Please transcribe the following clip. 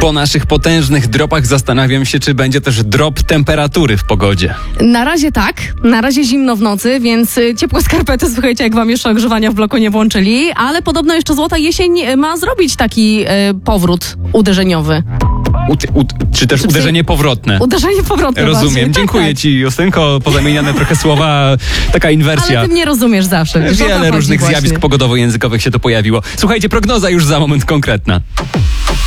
Po naszych potężnych dropach zastanawiam się, czy będzie też drop temperatury w pogodzie. Na razie tak, na razie zimno w nocy, więc ciepłe skarpety, słuchajcie, jak wam jeszcze ogrzewania w bloku nie włączyli, ale podobno jeszcze złota jesień ma zrobić taki powrót uderzeniowy. Czy też uderzenie powrotne? Uderzenie powrotne. Rozumiem. Właśnie. Dziękuję tak. Ci, Justynko. Pozamieniane trochę słowa, taka inwersja. Ale ty mnie rozumiesz zawsze. Wiesz, Wiele różnych zjawisk pogodowo-językowych się tu pojawiło. Słuchajcie, prognoza już za moment konkretna.